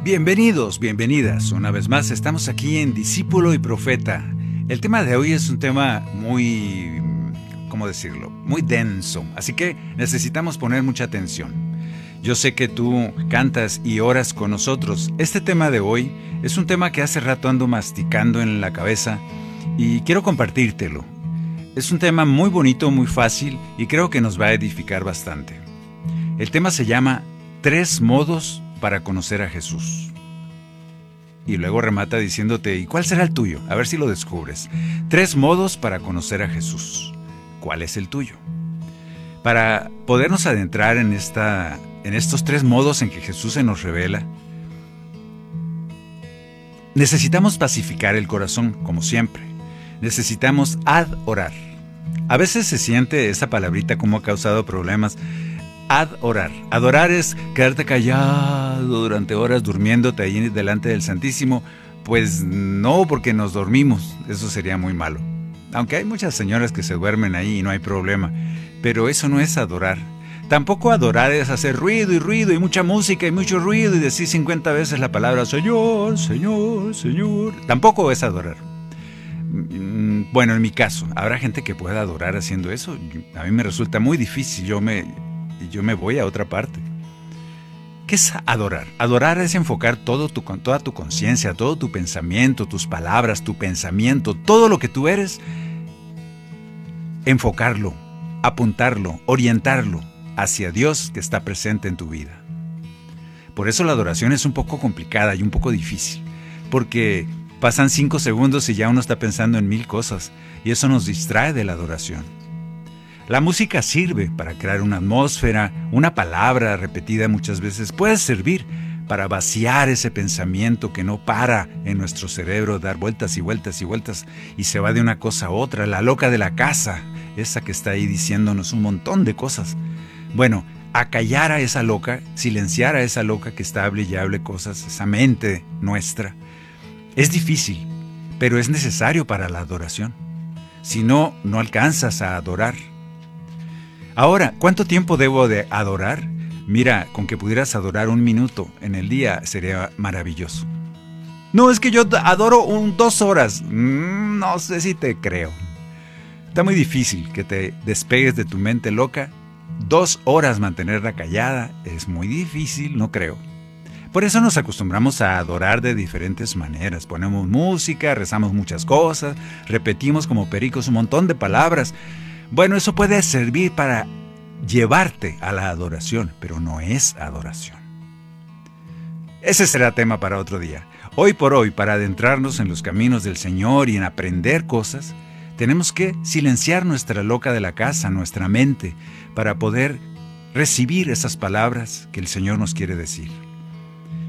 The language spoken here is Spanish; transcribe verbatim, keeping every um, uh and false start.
Bienvenidos, bienvenidas. Una vez más estamos aquí en Discípulo y Profeta. El tema de hoy es un tema muy, ¿cómo decirlo? Muy denso, así que necesitamos poner mucha atención. Yo sé que tú cantas y oras con nosotros. Este tema de hoy es un tema que hace rato ando masticando en la cabeza y quiero compartírtelo. Es un tema muy bonito, muy fácil y creo que nos va a edificar bastante. El tema se llama Tres modos para conocer a Jesús. Y luego remata diciéndote, ¿y cuál será el tuyo? A ver si lo descubres. Tres modos para conocer a Jesús. ¿Cuál es el tuyo? Para podernos adentrar en, esta, en estos tres modos en que Jesús se nos revela, necesitamos pacificar el corazón, como siempre. Necesitamos adorar. A veces se siente esa palabrita como ha causado problemas. Adorar. Adorar es quedarte callado durante horas durmiéndote ahí delante del Santísimo. Pues no, porque nos dormimos. Eso sería muy malo. Aunque hay muchas señoras que se duermen ahí y no hay problema. Pero eso no es adorar. Tampoco adorar es hacer ruido y ruido y mucha música y mucho ruido y decir cincuenta veces la palabra Señor, Señor, Señor. Tampoco es adorar. Bueno, en mi caso, ¿habrá gente que pueda adorar haciendo eso? A mí me resulta muy difícil. Yo me... Y yo me voy a otra parte. ¿Qué es adorar? Adorar es enfocar todo tu, toda tu conciencia, todo tu pensamiento, tus palabras, tu pensamiento, todo lo que tú eres, enfocarlo, apuntarlo, orientarlo hacia Dios que está presente en tu vida. Por eso la adoración es un poco complicada y un poco difícil, porque pasan cinco segundos y ya uno está pensando en mil cosas, y eso nos distrae de la adoración. La música sirve para crear una atmósfera, una palabra repetida muchas veces puede servir para vaciar ese pensamiento que no para en nuestro cerebro, dar vueltas y vueltas y vueltas y se va de una cosa a otra, la loca de la casa, esa que está ahí diciéndonos un montón de cosas. Bueno, acallar a esa loca, silenciar a esa loca que está hable y hable cosas, esa mente nuestra, es difícil, pero es necesario para la adoración. Si no, no alcanzas a adorar. Ahora, ¿cuánto tiempo debo de adorar? Mira, con que pudieras adorar un minuto en el día sería maravilloso. No, es que yo adoro un, dos horas. Mm, no sé si te creo. Está muy difícil que te despegues de tu mente loca. Dos horas mantenerla callada es muy difícil, no creo. Por eso nos acostumbramos a adorar de diferentes maneras. Ponemos música, rezamos muchas cosas, repetimos como pericos un montón de palabras. Bueno, eso puede servir para llevarte a la adoración, pero no es adoración. Ese será tema para otro día. Hoy por hoy, para adentrarnos en los caminos del Señor y en aprender cosas, tenemos que silenciar nuestra loca de la casa, nuestra mente, para poder recibir esas palabras que el Señor nos quiere decir.